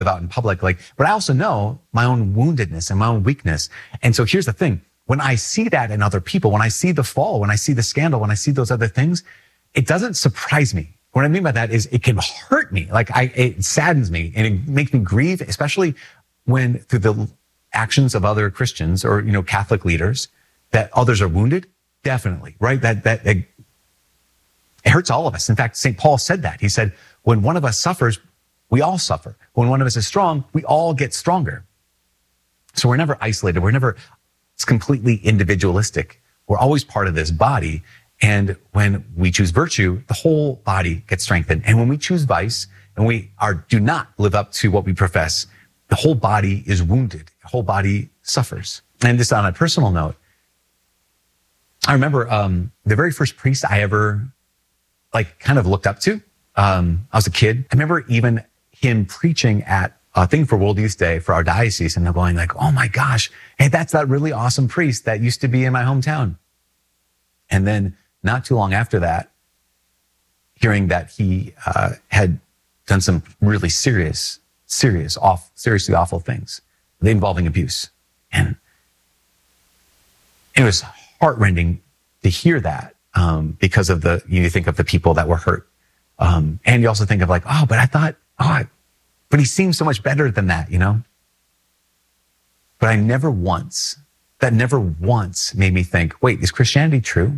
out in public, but I also know my own woundedness and my own weakness. And so here's the thing. When I see that in other people, when I see the fall, when I see the scandal, when I see those other things, it doesn't surprise me. What I mean by that is it can hurt me. It saddens me and it makes me grieve, especially when through the actions of other Christians or, Catholic leaders that others are wounded. Definitely, right? It hurts all of us. In fact, St. Paul said that. He said, when one of us suffers, we all suffer. When one of us is strong, we all get stronger. So we're never isolated. It's completely individualistic. We're always part of this body. And when we choose virtue, the whole body gets strengthened. And when we choose vice and do not live up to what we profess, the whole body is wounded. The whole body suffers. And just on a personal note, I remember the very first priest I ever kind of looked up to. I was a kid. I remember even him preaching at a thing for World Youth Day for our diocese, and I'm going oh my gosh, hey, that's that really awesome priest that used to be in my hometown. And then not too long after that, hearing that he had done some really seriously awful things involving abuse. And it was heartrending to hear that because of you think of the people that were hurt. And you also think of but he seems so much better than that, But that never once made me think, wait, is Christianity true?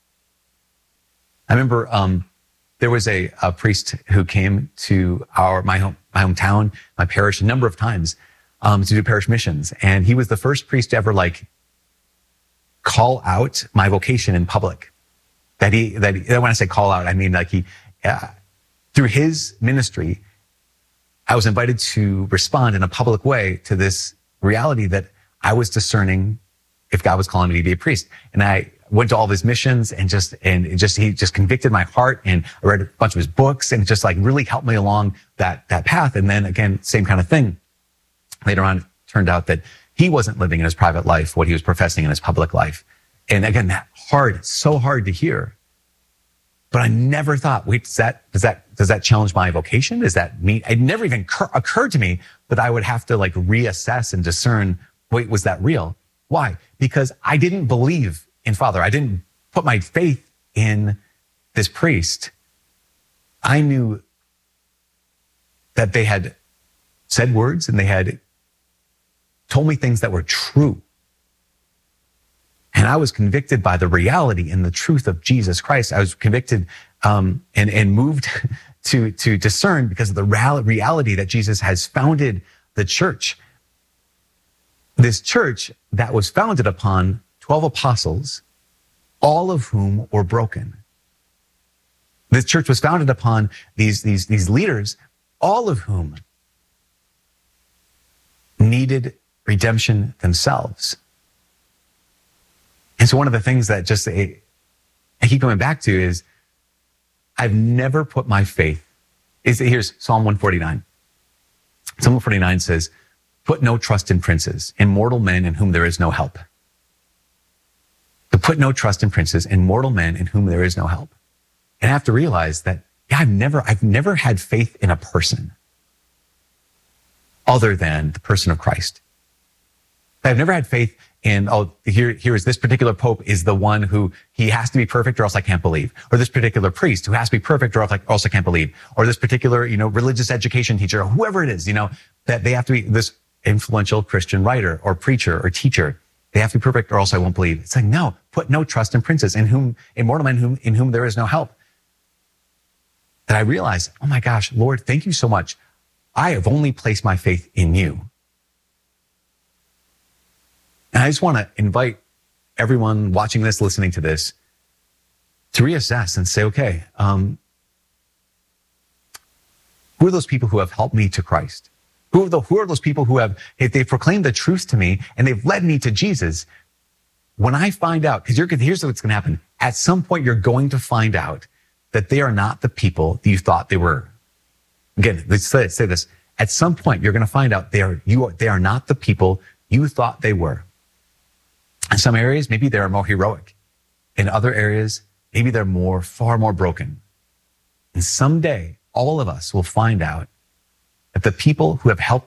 I remember there was a priest who came to my hometown, my parish, a number of times to do parish missions. And he was the first priest to ever call out my vocation in public. That when I say call out, I mean through his ministry, I was invited to respond in a public way to this reality that I was discerning if God was calling me to be a priest. And I went to all of his missions and he just convicted my heart, and I read a bunch of his books, and it just really helped me along that path. And then again, same kind of thing. Later on, it turned out that he wasn't living in his private life what he was professing in his public life. And again, so hard to hear. But I never thought, wait, does that challenge my vocation? Does that mean, it never even occurred to me that I would have to reassess and discern, wait, was that real? Why? Because I didn't believe in Father. I didn't put my faith in this priest. I knew that they had said words and they had told me things that were true. And I was convicted by the reality and the truth of Jesus Christ. I was convicted and moved to discern because of the reality that Jesus has founded the church. This church that was founded upon 12 apostles, all of whom were broken. This church was founded upon these leaders, all of whom needed redemption themselves. And so one of the things that I keep coming back to is I've never put my faith, here's Psalm 149. Psalm 149 says, put no trust in princes, in mortal men in whom there is no help. To put no trust in princes, in mortal men in whom there is no help. And I have to realize that I've never had faith in a person other than the person of Christ. I've never had faith in, here is this particular pope is the one who he has to be perfect or else I can't believe. Or this particular priest who has to be perfect or else I can't believe. Or this particular, religious education teacher or whoever it is, that they have to be this influential Christian writer or preacher or teacher. They have to be perfect or else I won't believe. It's no, put no trust in princes in mortal men in whom there is no help. That I realized, oh my gosh, Lord, thank you so much. I have only placed my faith in you. And I just want to invite everyone watching this, listening to this, to reassess and say, okay, who are those people who have helped me to Christ? Who are those people who they've proclaimed the truth to me and they've led me to Jesus? When I find out, because here's what's going to happen. At some point, you're going to find out that they are not the people that you thought they were. Again, let's say this. At some point, you're going to find out they are not the people you thought they were. In some areas, maybe they're more heroic. In other areas, maybe they're far more broken. And someday, all of us will find out that the people who have helped